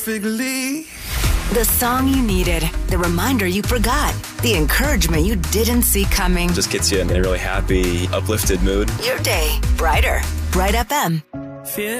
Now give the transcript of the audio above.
Figly. The song you needed, the reminder you forgot, the encouragement you didn't see coming. Just gets you in a really happy, uplifted mood. Your day brighter. Bright FM. Feel